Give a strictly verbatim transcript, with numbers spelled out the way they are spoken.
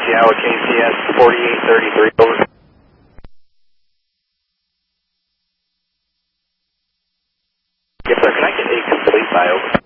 Iowa K C S forty-eight thirty-three, over. Yes, sir. Can I get a complete by over?